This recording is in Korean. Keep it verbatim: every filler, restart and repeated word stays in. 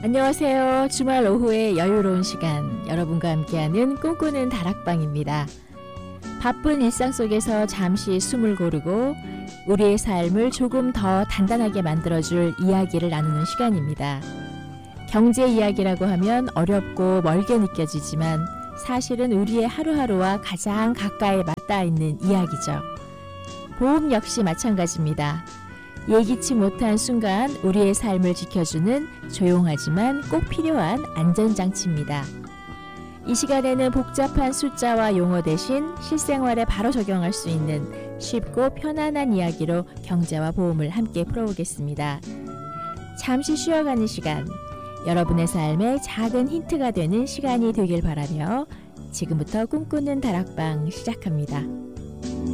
안녕하세요. 주말 오후의 여유로운 시간, 여러분과 함께하는 꿈꾸는 다락방입니다. 바쁜 일상 속에서 잠시 숨을 고르고 우리의 삶을 조금 더 단단하게 만들어줄 이야기를 나누는 시간입니다. 경제 이야기라고 하면 어렵고 멀게 느껴지지만 사실은 우리의 하루하루와 가장 가까이 맞닿아 있는 이야기죠. 보험 역시 마찬가지입니다. 예기치 못한 순간 우리의 삶을 지켜주는 조용하지만 꼭 필요한 안전장치입니다. 이 시간에는 복잡한 숫자와 용어 대신 실생활에 바로 적용할 수 있는 쉽고 편안한 이야기로 경제와 보험을 함께 풀어보겠습니다. 잠시 쉬어가는 시간, 여러분의 삶에 작은 힌트가 되는 시간이 되길 바라며 지금부터 꿈꾸는 다락방 시작합니다.